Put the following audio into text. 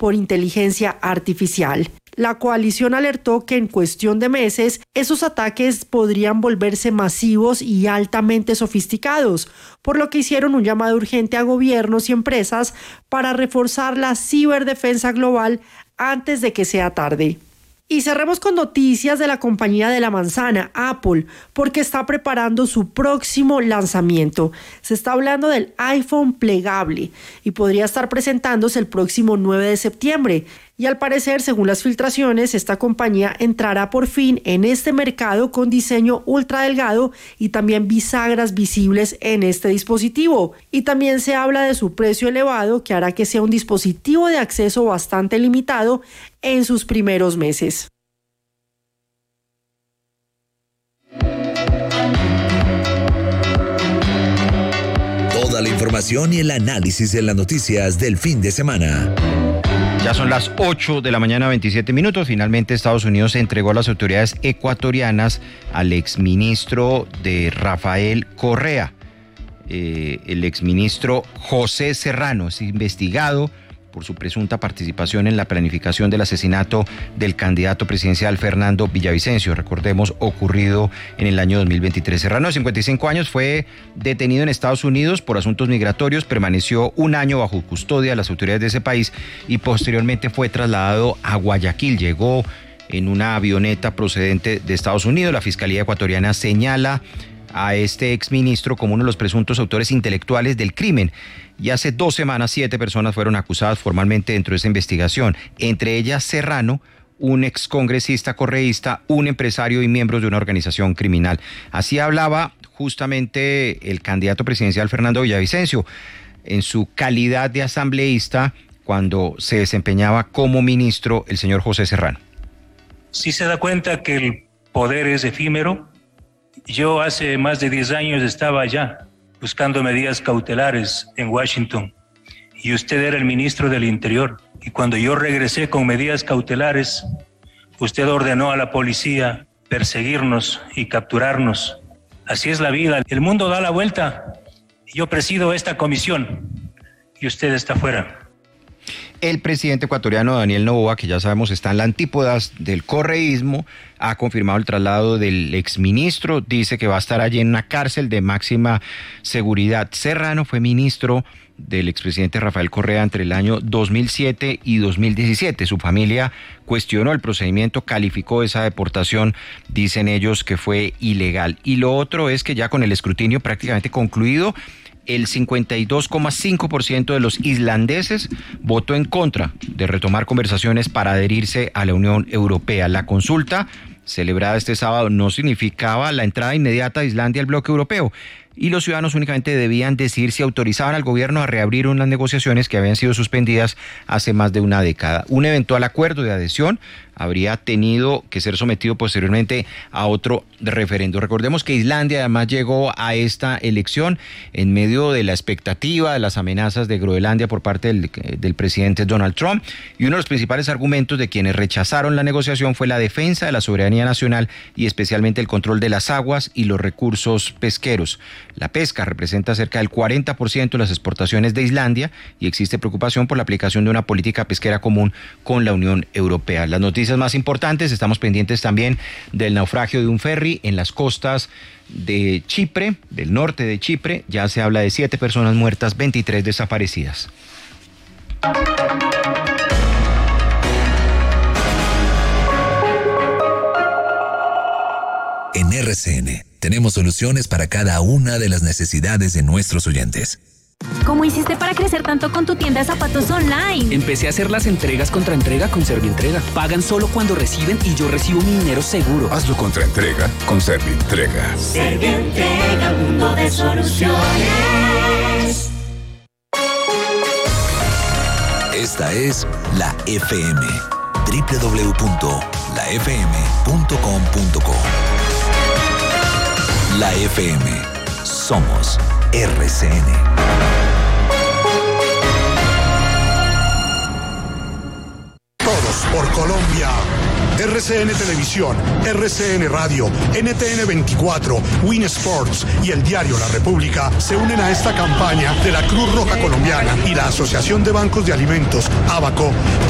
por inteligencia artificial. La coalición alertó que en cuestión de meses esos ataques podrían volverse masivos y altamente sofisticados, por lo que hicieron un llamado urgente a gobiernos y empresas para reforzar la ciberdefensa global antes de que sea tarde. Y cerremos con noticias de la compañía de la manzana, Apple, porque está preparando su próximo lanzamiento. Se está hablando del iPhone plegable y podría estar presentándose el próximo 9 de septiembre. Y al parecer, según las filtraciones, esta compañía entrará por fin en este mercado con diseño ultra delgado y también bisagras visibles en este dispositivo. Y también se habla de su precio elevado, que hará que sea un dispositivo de acceso bastante limitado en sus primeros meses. Toda la información y el análisis de las noticias del fin de semana. Ya son las 8 de la mañana, 27 minutos. Finalmente Estados Unidos entregó a las autoridades ecuatorianas al exministro de Rafael Correa. El exministro José Serrano es investigado por su presunta participación en la planificación del asesinato del candidato presidencial Fernando Villavicencio, recordemos, ocurrido en el año 2023. Serrano, de 55 años, fue detenido en Estados Unidos por asuntos migratorios, permaneció un año bajo custodia de las autoridades de ese país y posteriormente fue trasladado a Guayaquil. Llegó en una avioneta procedente de Estados Unidos. La Fiscalía ecuatoriana señala a este exministro como uno de los presuntos autores intelectuales del crimen. Y hace 2 semanas 7 personas fueron acusadas formalmente dentro de esa investigación, entre ellas Serrano, un excongresista correísta, un empresario y miembros de una organización criminal. Así hablaba justamente el candidato presidencial Fernando Villavicencio en su calidad de asambleísta cuando se desempeñaba como ministro el señor José Serrano. Si se da cuenta que el poder es efímero, yo hace más de 10 años estaba allá buscando medidas cautelares en Washington y usted era el ministro del Interior. Y cuando yo regresé con medidas cautelares, usted ordenó a la policía perseguirnos y capturarnos. Así es la vida. El mundo da la vuelta. Yo presido esta comisión y usted está fuera. El presidente ecuatoriano Daniel Noboa, que ya sabemos está en la antípodas del correísmo, ha confirmado el traslado del exministro, dice que va a estar allí en una cárcel de máxima seguridad. Serrano fue ministro del expresidente Rafael Correa entre el año 2007 y 2017. Su familia cuestionó el procedimiento, calificó esa deportación, dicen ellos que fue ilegal. Y lo otro es que ya con el escrutinio prácticamente concluido, el 52,5% de los islandeses votó en contra de retomar conversaciones para adherirse a la Unión Europea. La consulta celebrada este sábado no significaba la entrada inmediata de Islandia al bloque europeo y los ciudadanos únicamente debían decidir si autorizaban al gobierno a reabrir unas negociaciones que habían sido suspendidas hace más de una década. Un eventual acuerdo de adhesión habría tenido que ser sometido posteriormente a otro referendo. Recordemos que Islandia además llegó a esta elección en medio de la expectativa de las amenazas de Groenlandia por parte del presidente Donald Trump, y uno de los principales argumentos de quienes rechazaron la negociación fue la defensa de la soberanía nacional y especialmente el control de las aguas y los recursos pesqueros. La pesca representa cerca del 40% de las exportaciones de Islandia y existe preocupación por la aplicación de una política pesquera común con la Unión Europea. Las noticias más importantes, estamos pendientes también del naufragio de un ferry en las costas de Chipre, del norte de Chipre. Ya se habla de 7 personas muertas, 23 desaparecidas. En RCN tenemos soluciones para cada una de las necesidades de nuestros oyentes. ¿Cómo hiciste para crecer tanto con tu tienda de zapatos online? Empecé a hacer las entregas contra entrega con Servientrega. Pagan solo cuando reciben y yo recibo mi dinero seguro. Hazlo contra entrega con Servientrega. Servientrega, mundo de soluciones. Esta es La FM. www.lafm.com.co. La FM. Somos RCN. Todos por Colombia. RCN Televisión, RCN Radio, NTN 24, Win Sports y el diario La República se unen a esta campaña de la Cruz Roja Colombiana y la Asociación de Bancos de Alimentos, ABACO,